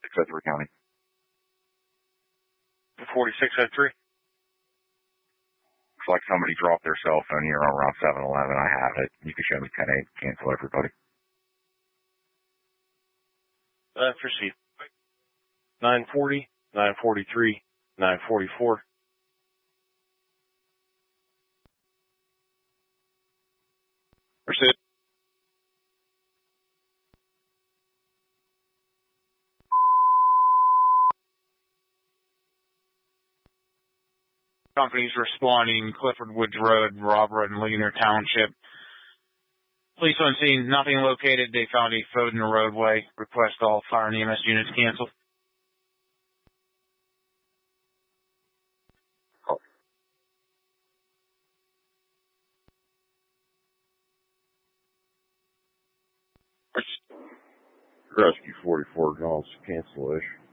4603 County. 4603. Looks like somebody dropped their cell phone here around 7-Eleven. I have it. You can show me 10-8. Cancel everybody. Proceed. 940, 943, 944. Proceed. Companies responding, Clifford Woods Road, Robert and Leaner Township. Police on scene, nothing located. They found a phone in the roadway. Request all fire and EMS units cancel. Rescue 44 calls cancellation.